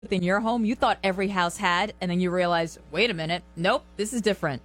in your home you thought every house had, and then you realize, wait a minute, nope, this is different.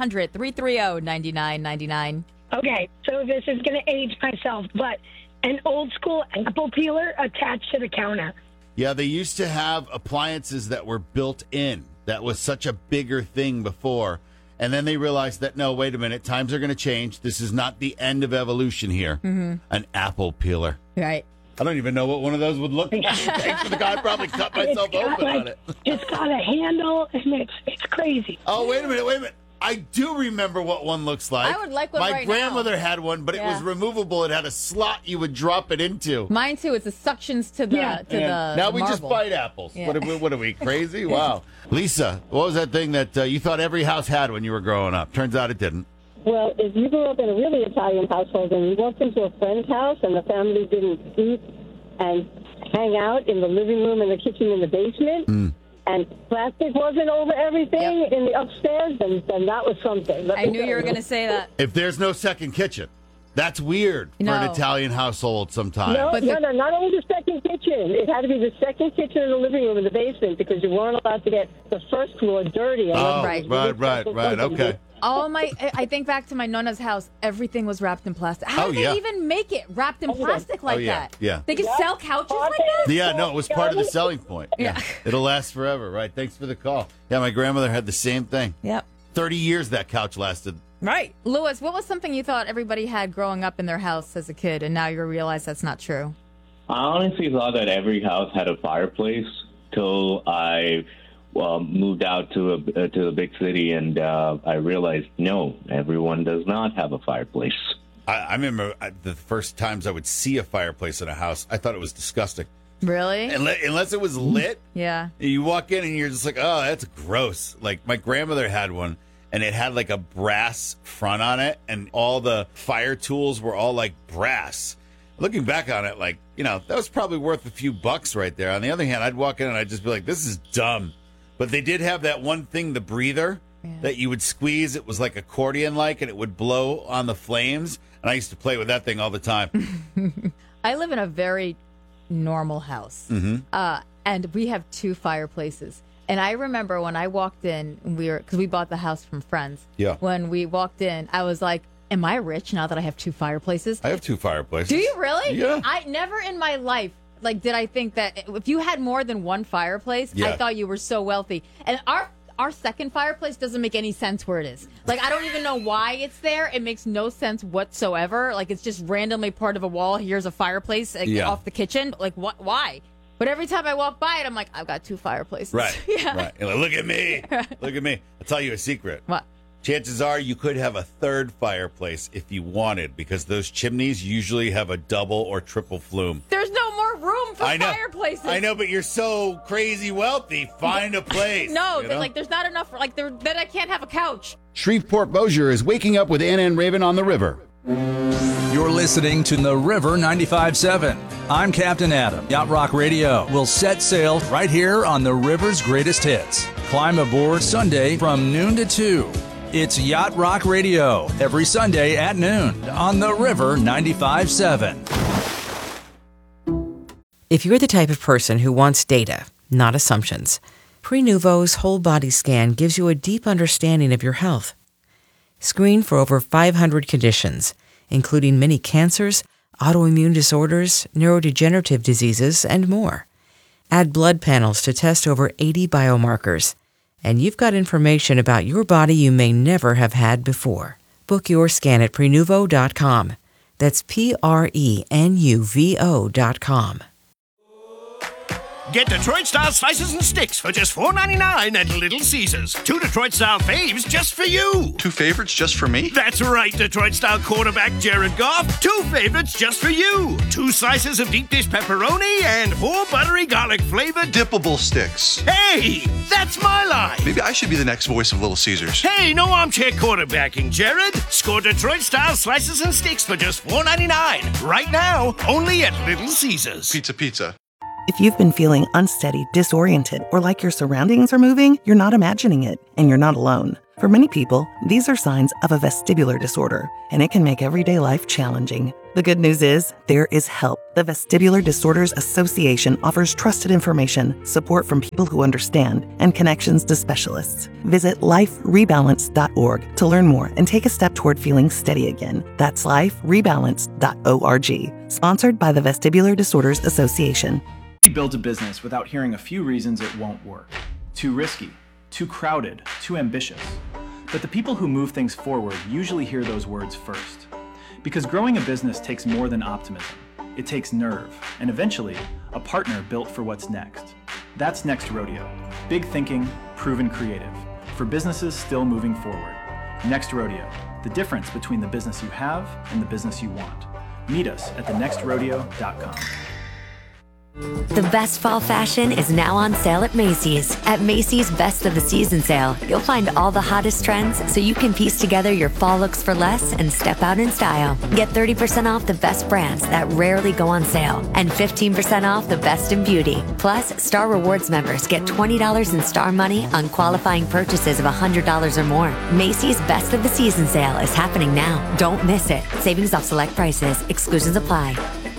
1-800-330-9999. Okay, so this is going to age myself, but an old school apple peeler attached to the counter. Yeah, they used to have appliances that were built in. That was such a bigger thing before. And then they realized that, no, wait a minute, times are going to change. This is not the end of evolution here. Mm-hmm. An apple peeler. Right. I don't even know what one of those would look like. Thanks for the guy. I'd probably cut myself open on it. It's got a handle, and it's crazy. Oh, wait a minute. I do remember what one looks like. I would like one My right grandmother now. had one, but it was removable. It had a slot you would drop it into. Mine too. It's the suctions to the Now we just marble. bite apples. Yeah. What are we, crazy? Wow. Lisa, what was that thing that you thought every house had when you were growing up? Turns out it didn't. Well, if you grew up in a really Italian household and you walked into a friend's house and the family didn't eat and hang out in the living room and the kitchen in the basement, and plastic wasn't over everything in the upstairs, then that was something. I knew you were going to say that. If there's no second kitchen, that's weird for an Italian household sometimes. No, not only the second kitchen. It had to be the second kitchen in the living room in the basement because you weren't allowed to get the first floor dirty. Right. Okay. I think back to my Nonna's house. Everything was wrapped in plastic. How did they even make it wrapped in plastic like that? Yeah. They could sell couches like that? Yeah, no, it was part of the selling point. Yeah. It'll last forever, right? Thanks for the call. Yeah, my grandmother had the same thing. Yep. 30 years that couch lasted. Right. Lewis, what was something you thought everybody had growing up in their house as a kid, and now you realize that's not true? I honestly thought that every house had a fireplace till I moved out to a big city, and I realized, no, everyone does not have a fireplace. I remember the first times I would see a fireplace in a house, I thought it was disgusting. Really? Unless it was lit. Yeah. You walk in and you're just like, oh, that's gross. Like, my grandmother had one, and it had like a brass front on it, and all the fire tools were all like brass. Looking back on it, like, that was probably worth a few bucks right there. On the other hand, I'd walk in and I'd just be like, this is dumb. But they did have that one thing, the breather, that you would squeeze. It was like accordion-like, and it would blow on the flames. And I used to play with that thing all the time. I live in a very normal house, and we have 2 fireplaces. And I remember when I walked in, because we bought the house from friends. Yeah. When we walked in, I was like, am I rich now that I have 2 fireplaces? I have 2 fireplaces. Do you really? Yeah. I never in my life, did I think that if you had more than one fireplace, I thought you were so wealthy. And our second fireplace doesn't make any sense where it is. I don't even know why it's there. It makes no sense whatsoever. It's just randomly part of a wall. Here's a fireplace off the kitchen. What? Why? But every time I walk by it, I'm like, I've got 2 fireplaces. Right. Yeah. Right. You're like, look at me. Look at me. I'll tell you a secret. What? Chances are you could have a third fireplace if you wanted, because those chimneys usually have a double or triple flume. There's no more room for fireplaces. I know, but you're so crazy wealthy. Find a place. No, there's not enough. Then I can't have a couch. Shreveport Bossier is waking up with Anna and Raven on the river. You're listening to The River 95.7. I'm Captain Adam. Yacht Rock Radio will set sail right here on the river's greatest hits. Climb aboard Sunday from noon to 2. It's Yacht Rock Radio every Sunday at noon on The River 95.7. If you're the type of person who wants data, not assumptions, Prenuvo's whole body scan gives you a deep understanding of your health. Screen for over 500 conditions, including many cancers, autoimmune disorders, neurodegenerative diseases, and more. Add blood panels to test over 80 biomarkers, and you've got information about your body you may never have had before. Book your scan at Prenuvo.com. That's Prenuvo.com. Get Detroit-style slices and sticks for just $4.99 at Little Caesars. 2 Detroit-style faves just for you. 2 favorites just for me? That's right, Detroit-style quarterback Jared Goff. 2 favorites just for you. 2 slices of deep dish pepperoni and 4 buttery garlic-flavored dippable sticks. Hey, that's my line. Maybe I should be the next voice of Little Caesars. Hey, no armchair quarterbacking, Jared. Score Detroit-style slices and sticks for just $4.99. Right now, only at Little Caesars. Pizza. If you've been feeling unsteady, disoriented, or like your surroundings are moving, you're not imagining it, and you're not alone. For many people, these are signs of a vestibular disorder, and it can make everyday life challenging. The good news is, there is help. The Vestibular Disorders Association offers trusted information, support from people who understand, and connections to specialists. Visit liferebalance.org to learn more and take a step toward feeling steady again. That's liferebalance.org. Sponsored by the Vestibular Disorders Association. We build a business without hearing a few reasons it won't work. Too risky, too crowded, too ambitious. But the people who move things forward usually hear those words first. Because growing a business takes more than optimism. It takes nerve, and eventually, a partner built for what's next. That's Next Rodeo. Big thinking, proven creative. For businesses still moving forward. Next Rodeo. The difference between the business you have and the business you want. Meet us at thenextrodeo.com. The best fall fashion is now on sale at Macy's. At Macy's Best of the Season sale, you'll find all the hottest trends so you can piece together your fall looks for less and step out in style. Get 30% off the best brands that rarely go on sale and 15% off the best in beauty. Plus, Star Rewards members get $20 in Star Money on qualifying purchases of $100 or more. Macy's Best of the Season sale is happening now. Don't miss it. Savings off select prices. Exclusions apply.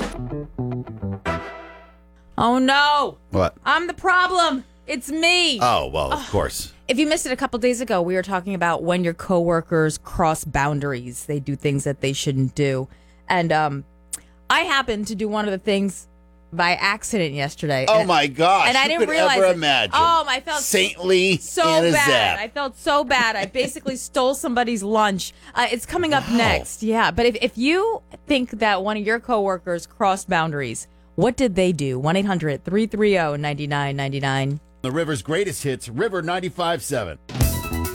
Oh, no. What? I'm the problem. It's me. Oh, well, of course. If you missed it a couple days ago, we were talking about when your coworkers cross boundaries. They do things that they shouldn't do. And I happened to do one of the things by accident yesterday. Oh, my gosh. And I didn't realize ever it. imagine. Oh, I felt saintly so Anna bad. Zapp. I felt so bad. I basically stole somebody's lunch. It's coming up next. Yeah, but if you think that one of your coworkers crossed boundaries, what did they do? 1-800-330-9999. The River's greatest hits, River 95.7.